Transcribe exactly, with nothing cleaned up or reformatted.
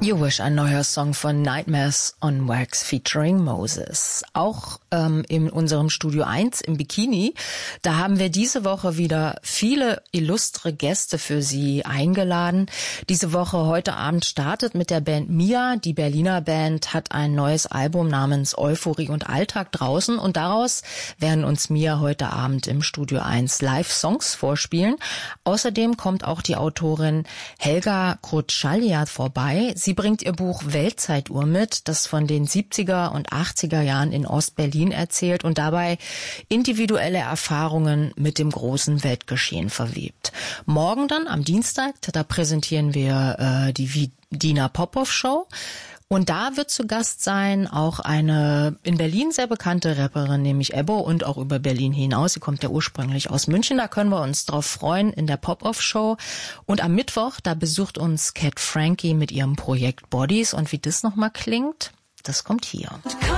You Wish, ein neuer Song von Nightmares on Wax featuring Moses. Auch ähm, in unserem Studio eins im Bikini, da haben wir diese Woche wieder viele illustre Gäste für Sie eingeladen. Diese Woche, heute Abend, startet mit der Band Mia. Die Berliner Band hat ein neues Album namens Euphorie und Alltag draußen und daraus werden uns Mia heute Abend im Studio eins Live-Songs vorspielen. Außerdem kommt auch die Autorin Helga Krutschalja vorbei. Sie bringt ihr Buch Weltzeituhr mit, das von den siebziger und achtziger Jahren in Ostberlin erzählt und dabei individuelle Erfahrungen mit dem großen Weltgeschehen verwebt. Morgen dann, am Dienstag, da präsentieren wir äh, die Dina Popov Show. Und da wird zu Gast sein auch eine in Berlin sehr bekannte Rapperin, nämlich Ebbo, und auch über Berlin hinaus. Sie kommt ja ursprünglich aus München, da können wir uns drauf freuen in der Pop-Off-Show. Und am Mittwoch, da besucht uns Cat Frankie mit ihrem Projekt Bodies. Und wie das nochmal klingt, das kommt hier.